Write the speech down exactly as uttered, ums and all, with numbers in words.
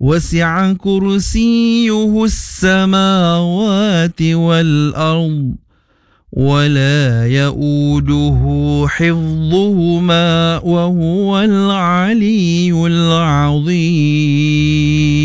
وسع كرسيه السماوات والأرض ولا يؤوده حفظهما وهو العلي العظيم.